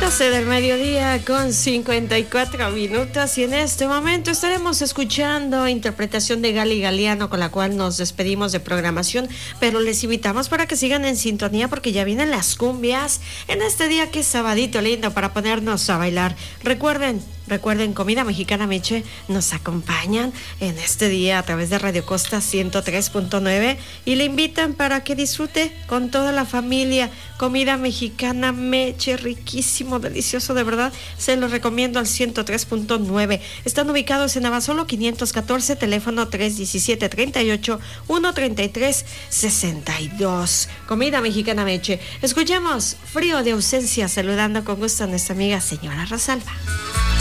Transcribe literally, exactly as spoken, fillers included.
doce del mediodía con cincuenta y cuatro minutos, y en este momento estaremos escuchando interpretación de Gali Galiano, con la cual nos despedimos de programación, pero les invitamos para que sigan en sintonía porque ya vienen las cumbias en este día que es sabadito lindo para ponernos a bailar. Recuerden, Recuerden, Comida Mexicana Meche nos acompañan en este día a través de Radio Costa ciento tres punto nueve y le invitan para que disfrute con toda la familia. Comida Mexicana Meche, riquísimo, delicioso, de verdad, se lo recomiendo al ciento tres punto nueve. Están ubicados en Abasolo quinientos catorce, teléfono tres diecisiete, treinta y ocho, ciento treinta y tres, sesenta y dos. Comida Mexicana Meche. Escuchemos Frío de Ausencia, saludando con gusto a nuestra amiga señora Rosalba.